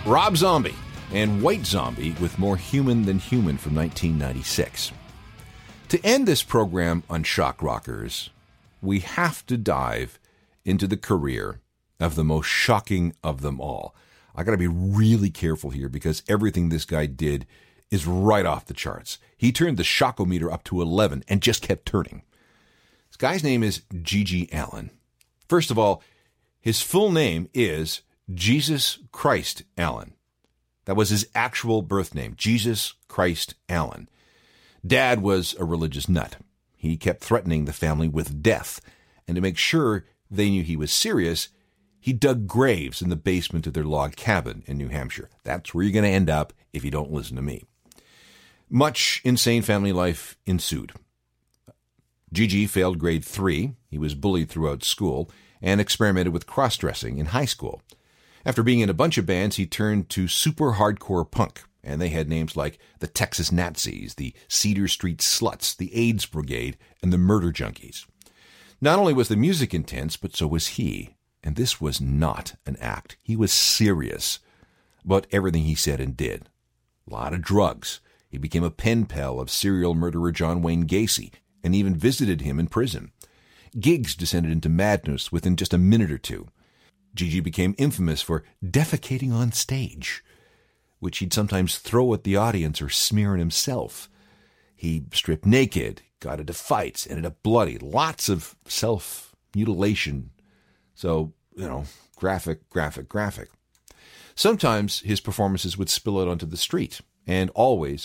Rob Zombie and White Zombie with More Human Than Human from 1996. To end this program on Shock Rockers, we have to dive into the career of the most shocking of them all. I got to be really careful here because everything this guy did is right off the charts. He turned the shockometer up to 11 and just kept turning. This guy's name is GG Allin. First of all, his full name is Jesus Christ Allin. That was his actual birth name, Jesus Christ Allin. Dad was a religious nut. He kept threatening the family with death, and to make sure they knew he was serious, he dug graves in the basement of their log cabin in New Hampshire. That's where you're going to end up if you don't listen to me. Much insane family life ensued. Gigi failed grade 3. He was bullied throughout school and experimented with cross-dressing in high school. After being in a bunch of bands, he turned to super hardcore punk, and they had names like the Texas Nazis, the Cedar Street Sluts, the AIDS Brigade, and the Murder Junkies. Not only was the music intense, but so was he. And this was not an act. He was serious about everything he said and did. A lot of drugs. He became a pen pal of serial murderer John Wayne Gacy, and even visited him in prison. Gigs descended into madness within just a minute or two. Gigi became infamous for defecating on stage, which he'd sometimes throw at the audience or smear on himself. He stripped naked, got into fights, ended up bloody, lots of self-mutilation. So, graphic. Sometimes his performances would spill out onto the street, and always,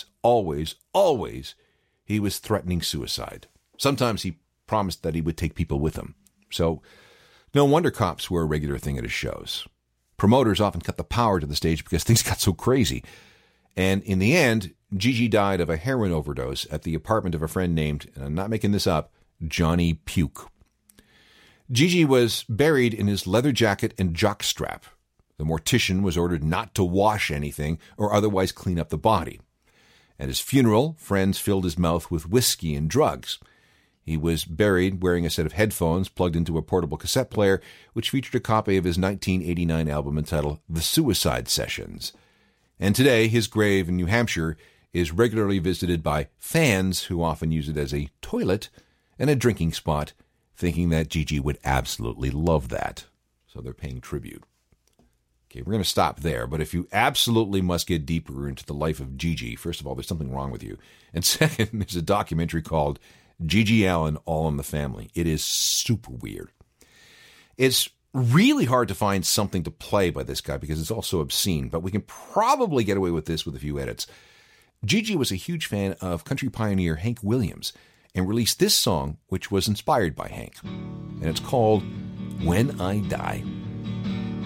he was threatening suicide. Sometimes he promised that he would take people with him. So, no wonder cops were a regular thing at his shows. Promoters often cut the power to the stage because things got so crazy. And in the end, Gigi died of a heroin overdose at the apartment of a friend named, and I'm not making this up, Johnny Puke. Gigi was buried in his leather jacket and jockstrap. The mortician was ordered not to wash anything or otherwise clean up the body. At his funeral, friends filled his mouth with whiskey and drugs. He was buried wearing a set of headphones plugged into a portable cassette player, which featured a copy of his 1989 album entitled The Suicide Sessions. And today, his grave in New Hampshire is regularly visited by fans who often use it as a toilet and a drinking spot, thinking that Gigi would absolutely love that. So they're paying tribute. Okay, we're going to stop there, but if you absolutely must get deeper into the life of Gigi, first of all, there's something wrong with you. And second, there's a documentary called GG Allin, All in the Family. It is super weird. It's really hard to find something to play by this guy because it's all so obscene, but we can probably get away with this with a few edits. Gigi was a huge fan of country pioneer Hank Williams and released this song, which was inspired by Hank. And it's called When I Die.